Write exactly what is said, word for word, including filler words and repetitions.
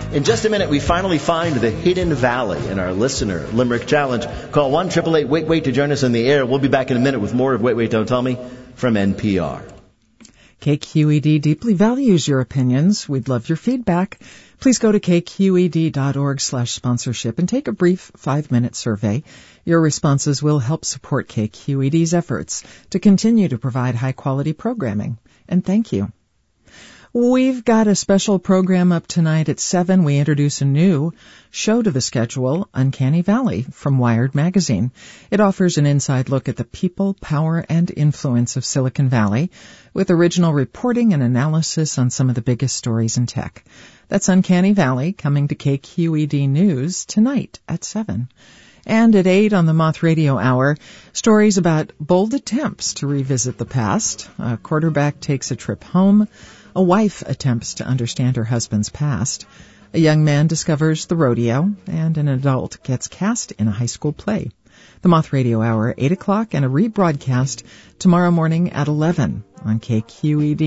In just a minute, we finally find the hidden valley in our listener Limerick Challenge. Call one eight eight eight wait wait to join us in the air. We'll be back in a minute with more of Wait Wait Don't Tell Me from N P R. K Q E D deeply values your opinions. We'd love your feedback. Please go to kqed.org slash sponsorship and take a brief five-minute survey. Your responses will help support K Q E D's efforts to continue to provide high-quality programming. And thank you. We've got a special program up tonight at seven. We introduce a new show to the schedule, Uncanny Valley, from Wired Magazine. It offers an inside look at the people, power, and influence of Silicon Valley, with original reporting and analysis on some of the biggest stories in tech. That's Uncanny Valley, coming to K Q E D News tonight at seven. And at eight on the Moth Radio Hour, stories about bold attempts to revisit the past. A quarterback takes a trip home. A wife attempts to understand her husband's past. A young man discovers the rodeo, and an adult gets cast in a high school play. The Moth Radio Hour, eight o'clock, and a rebroadcast tomorrow morning at eleven on K Q E D.